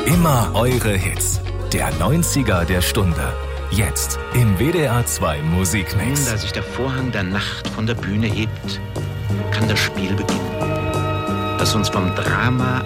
Immer eure Hits. Der 90er der Stunde. Jetzt im WDR 2 Musikmix. Da sich der Vorhang der Nacht von der Bühne hebt, kann das Spiel beginnen. Das uns vom Drama